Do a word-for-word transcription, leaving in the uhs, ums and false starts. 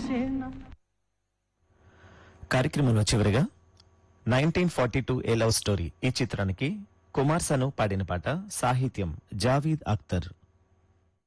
కార్యక్రమంలో చివరిగా nineteen forty two ఏ love story ఈ చిత్రానికి కుమార్ సను పాడిన పాట, సాహిత్యం జావీద్ అఖ్తర్.